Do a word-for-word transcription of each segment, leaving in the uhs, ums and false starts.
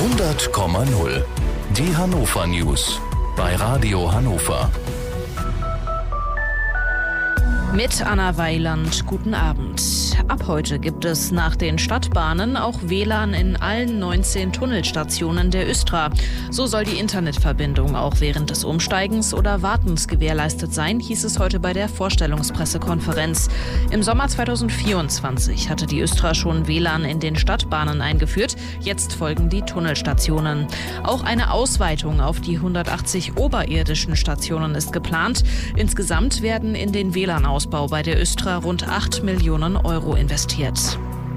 hundert Komma null. Die Hannover News bei Radio Hannover. Mit Anna Weiland, guten Abend. Ab heute gibt es nach den Stadtbahnen auch W L A N in allen neunzehn Tunnelstationen der Östra. So soll die Internetverbindung auch während des Umsteigens oder Wartens gewährleistet sein, hieß es heute bei der Vorstellungspressekonferenz. Im Sommer zweitausendvierundzwanzig hatte die Östra schon W L A N in den Stadtbahnen eingeführt. Jetzt folgen die Tunnelstationen. Auch eine Ausweitung auf die hundertachtzig oberirdischen Stationen ist geplant. Insgesamt werden in den W L A N-Ausbau bei der Östra rund acht Millionen Euro investiert.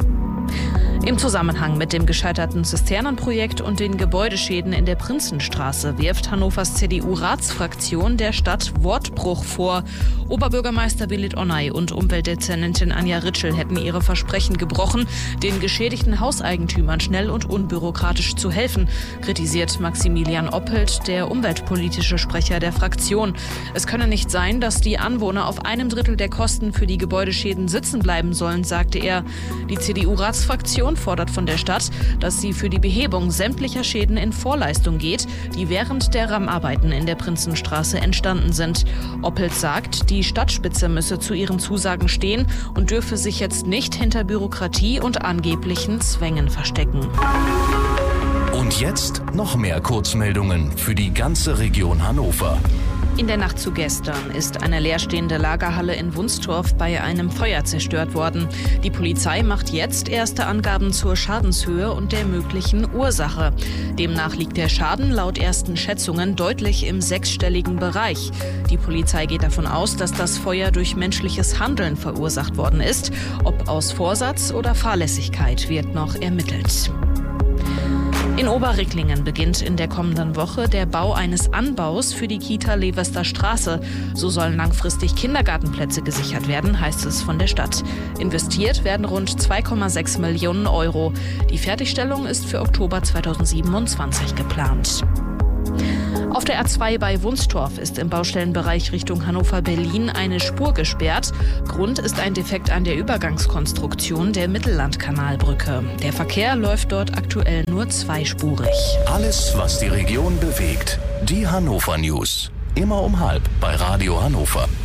Im Zusammenhang mit dem gescheiterten Zisternenprojekt und den Gebäudeschäden in der Prinzenstraße wirft Hannovers C D U-Ratsfraktion der Stadt Wortbruch vor. Oberbürgermeister Belit Onay und Umweltdezernentin Anja Ritschl hätten ihre Versprechen gebrochen, den geschädigten Hauseigentümern schnell und unbürokratisch zu helfen, kritisiert Maximilian Oppelt, der umweltpolitische Sprecher der Fraktion. Es könne nicht sein, dass die Anwohner auf einem Drittel der Kosten für die Gebäudeschäden sitzen bleiben sollen, sagte er. Die C D U-Ratsfraktion fordert von der Stadt, dass sie für die Behebung sämtlicher Schäden in Vorleistung geht, die während der Rammarbeiten in der Prinzenstraße entstanden sind. Oppelt sagt, die Stadtspitze müsse zu ihren Zusagen stehen und dürfe sich jetzt nicht hinter Bürokratie und angeblichen Zwängen verstecken. Und jetzt noch mehr Kurzmeldungen für die ganze Region Hannover. In der Nacht zu gestern ist eine leerstehende Lagerhalle in Wunstorf bei einem Feuer zerstört worden. Die Polizei macht jetzt erste Angaben zur Schadenshöhe und der möglichen Ursache. Demnach liegt der Schaden laut ersten Schätzungen deutlich im sechsstelligen Bereich. Die Polizei geht davon aus, dass das Feuer durch menschliches Handeln verursacht worden ist. Ob aus Vorsatz oder Fahrlässigkeit wird noch ermittelt. In Oberricklingen beginnt in der kommenden Woche der Bau eines Anbaus für die Kita Levester Straße. So sollen langfristig Kindergartenplätze gesichert werden, heißt es von der Stadt. Investiert werden rund zwei Komma sechs Millionen Euro. Die Fertigstellung ist für Oktober zweitausendsiebenundzwanzig geplant. Auf der A zwei bei Wunstorf ist im Baustellenbereich Richtung Hannover-Berlin eine Spur gesperrt. Grund ist ein Defekt an der Übergangskonstruktion der Mittellandkanalbrücke. Der Verkehr läuft dort aktuell nur zweispurig. Alles, was die Region bewegt. Die Hannover News. Immer um halb bei Radio Hannover.